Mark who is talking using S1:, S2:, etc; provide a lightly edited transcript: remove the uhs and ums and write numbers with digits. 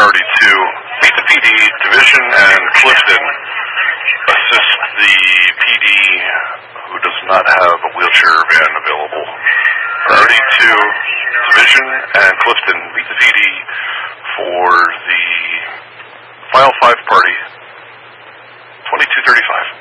S1: priority 2. Meet the PD, Division, and Clifton. Assist the PD who does not have a wheelchair van available. Priority 2, Division, and Clifton. Meet the PD for the File 5 party. 2235.